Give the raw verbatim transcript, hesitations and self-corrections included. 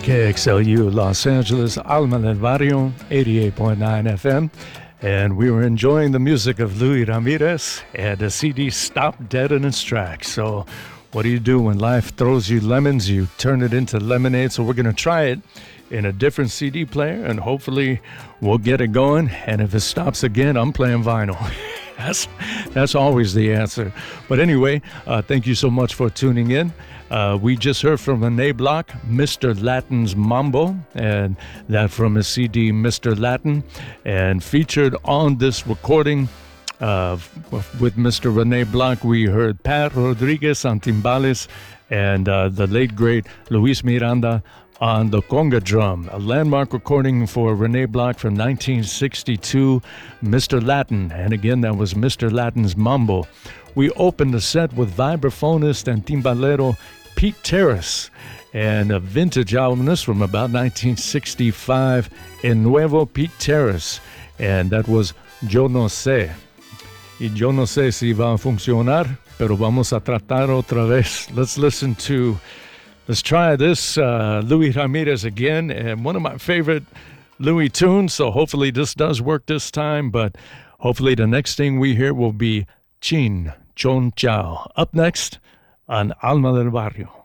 K X L U Los Angeles, Alma del Barrio, eighty-eight point nine F M. And we were enjoying the music of Luis Ramirez, and the C D stopped dead in its tracks. So what do you do when life throws you lemons? You turn it into lemonade. So we're going to try it in a different C D player, and hopefully we'll get it going. And if it stops again, I'm playing vinyl. that's, that's always the answer. But anyway, uh, thank you so much for tuning in. Uh, we just heard from Rene Block, Mister Latin's Mambo, and that from his C D, Mister Latin, and featured on this recording uh, with Mister Rene Block, we heard Pat Rodriguez on timbales and uh, the late, great Luis Miranda on the conga drum, a landmark recording for Rene Block from nineteen sixty-two, Mister Latin, and again, that was Mister Latin's Mambo. We opened the set with vibraphonist and timbalero Pete Terrace, and a vintage album, this from about nineteen sixty-five, En Nuevo Pete Terrace, and that was Yo No Sé. Y yo no sé si va a funcionar, pero vamos a tratar otra vez. Let's listen to, let's try this, uh, Luis Ramirez again, and one of my favorite Louis tunes, so hopefully this does work this time, but hopefully the next thing we hear will be Chin Chon Chao. Up next on Alma del Barrio.